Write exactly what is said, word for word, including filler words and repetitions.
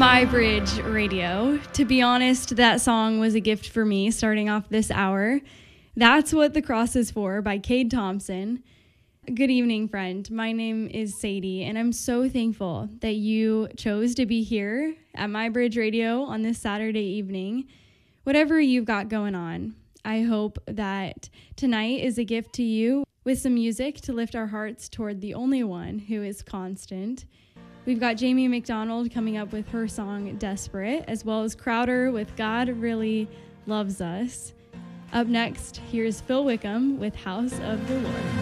My Bridge Radio. To be honest, that song was a gift for me starting off this hour. That's What the Cross is For by Cade Thompson. Good evening, friend. My name is Sadie, and I'm so thankful that you chose to be here at My Bridge Radio on this Saturday evening. Whatever you've got going on, I hope that tonight is a gift to you with some music to lift our hearts toward the only one who is constant. We've got Jamie McDonald coming up with her song Desperate, as well as Crowder with God Really Loves Us. Up next, here's Phil Wickham with House of the Lord.